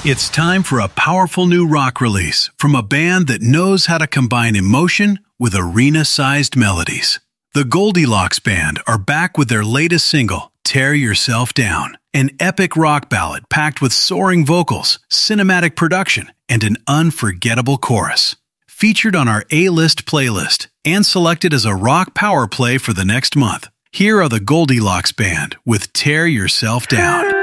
It's time for a powerful new rock release from a band that knows how to combine emotion with arena-sized melodies. The Goldilocks Band are back with their latest single, Tear Yourself Down, an epic rock ballad packed with soaring vocals, cinematic production, and an unforgettable chorus. Featured on our A-List playlist and selected as a rock power play for the next month, here are the Goldilocks Band with Tear Yourself Down.